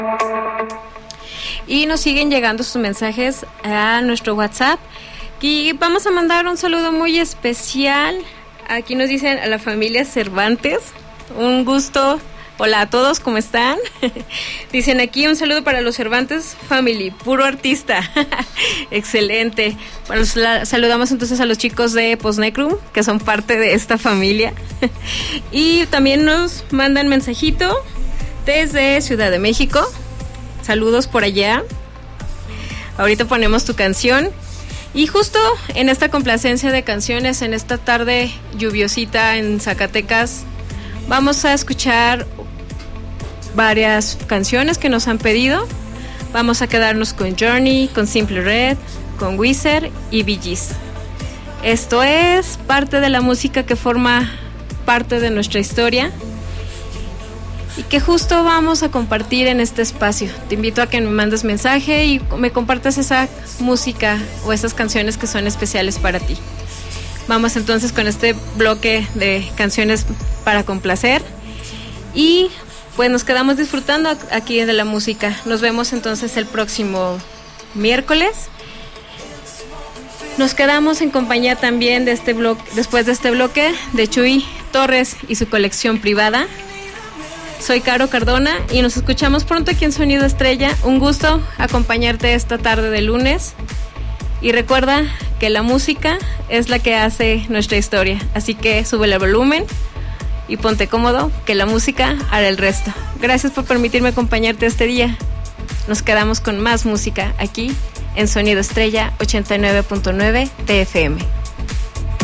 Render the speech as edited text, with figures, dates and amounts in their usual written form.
Y nos siguen llegando sus mensajes a nuestro WhatsApp. Y vamos a mandar un saludo muy especial. Aquí nos dicen a la familia Cervantes. Un gusto. Hola a todos, ¿cómo están? Dicen aquí un saludo para los Cervantes Family, puro artista. Excelente. Bueno, saludamos entonces a los chicos de Postnecrum, que son parte de esta familia. Y también nos mandan mensajito desde Ciudad de México. Saludos por allá. Ahorita ponemos tu canción. Y justo en esta complacencia de canciones, en esta tarde lluviosita en Zacatecas, vamos a escuchar varias canciones que nos han pedido. Vamos a quedarnos con Journey, con Simply Red, con Weezer y Bee Gees. Esto es parte de la música que forma parte de nuestra historia y que justo vamos a compartir en este espacio. Te invito a que me mandes mensaje y me compartas esa música o esas canciones que son especiales para ti. Vamos entonces con este bloque de canciones para complacer y pues nos quedamos disfrutando aquí de la música. Nos vemos entonces el próximo miércoles. Nos quedamos en compañía también de este bloque, después de este bloque, de Chuy Torres y su colección privada. Soy Caro Cardona y nos escuchamos pronto aquí en Sonido Estrella. Un gusto acompañarte esta tarde de lunes. Y recuerda que la música es la que hace nuestra historia. Así que sube el volumen y ponte cómodo, que la música hará el resto. Gracias por permitirme acompañarte este día. Nos quedamos con más música aquí en Sonido Estrella 89.9 TFM.